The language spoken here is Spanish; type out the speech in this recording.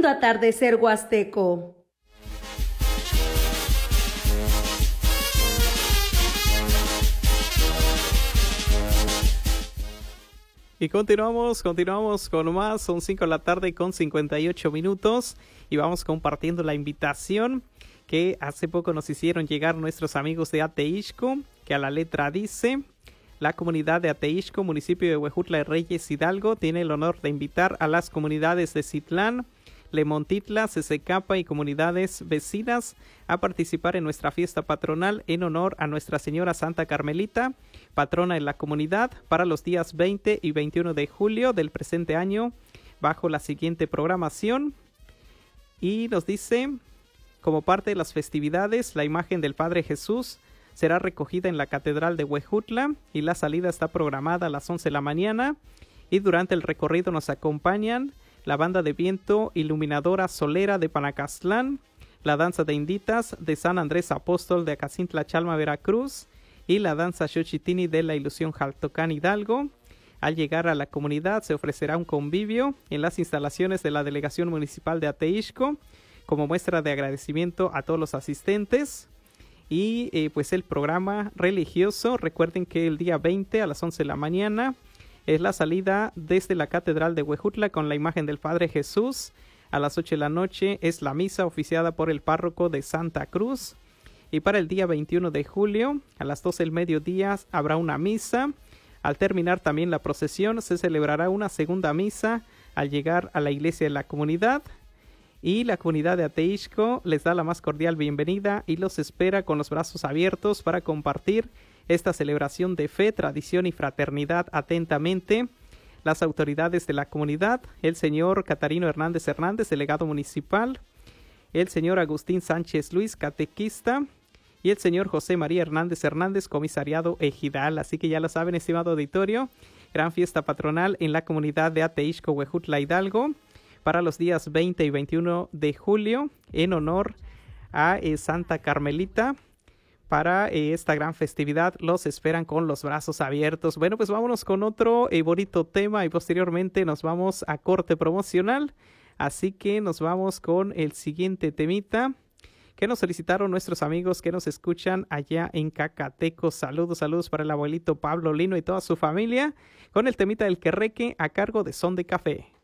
escuchando Atardecer Huasteco. Y continuamos con más, son 5 de la tarde con 58 minutos y vamos compartiendo la invitación que hace poco nos hicieron llegar nuestros amigos de Ateixco, que a la letra dice: la comunidad de Ateixco, municipio de Huejutla de Reyes, Hidalgo, tiene el honor de invitar a las comunidades de Citlán, Lemontitla, Cececapa y comunidades vecinas a participar en nuestra fiesta patronal en honor a Nuestra Señora Santa Carmelita, patrona de la comunidad, para los días 20 y 21 de julio del presente año, bajo la siguiente programación. Y nos dice: como parte de las festividades, la imagen del Padre Jesús será recogida en la Catedral de Huejutla y la salida está programada a las 11 de la mañana. Y durante el recorrido nos acompañan la banda de viento iluminadora Solera de Panacastlán, la danza de inditas de San Andrés Apóstol de Acacintla Chalma, Veracruz, y la danza Xochitini de la Ilusión Jaltocán, Hidalgo. Al llegar a la comunidad se ofrecerá un convivio en las instalaciones de la Delegación Municipal de Ateixco como muestra de agradecimiento a todos los asistentes. Y pues el programa religioso, recuerden que el día 20 a las 11 de la mañana es la salida desde la Catedral de Huejutla con la imagen del Padre Jesús. A las 8 de la noche es la misa oficiada por el párroco de Santa Cruz. Y para el día 21 de julio, a las 12 del mediodía, habrá una misa. Al terminar también la procesión, se celebrará una segunda misa al llegar a la iglesia de la comunidad. Y la comunidad de Ateixco les da la más cordial bienvenida y los espera con los brazos abiertos para compartir esta celebración de fe, tradición y fraternidad. Atentamente, las autoridades de la comunidad: el señor Catarino Hernández Hernández, delegado municipal; el señor Agustín Sánchez Luis, catequista; y el señor José María Hernández Hernández, comisariado ejidal. Así que ya lo saben, estimado auditorio, gran fiesta patronal en la comunidad de Ateixco, Huejutla, Hidalgo, para los días 20 y 21 de julio, en honor a Santa Carmelita. Para esta gran festividad los esperan con los brazos abiertos. Bueno, pues vámonos con otro bonito tema y posteriormente nos vamos a corte promocional. Así que nos vamos con el siguiente temita que nos solicitaron nuestros amigos que nos escuchan allá en Cacateco. Saludos para el abuelito Pablo Lino y toda su familia, con el temita del Querreque a cargo de Son de Café.